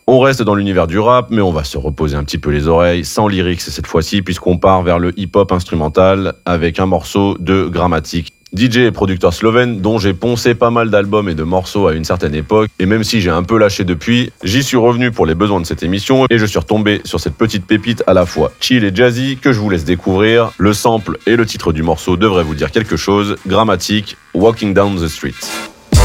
On reste dans l'univers du rap, mais on va se reposer un petit peu les oreilles, sans lyrics cette fois-ci, puisqu'on part vers le hip-hop instrumental avec un morceau de Grammatik. DJ et producteur slovène dont j'ai poncé pas mal d'albums et de morceaux à une certaine époque, et même si j'ai un peu lâché depuis, j'y suis revenu pour les besoins de cette émission et je suis retombé sur cette petite pépite à la fois chill et jazzy que je vous laisse découvrir. Le sample et le titre du morceau devraient vous dire quelque chose. Grammatik, Walking Down the Street.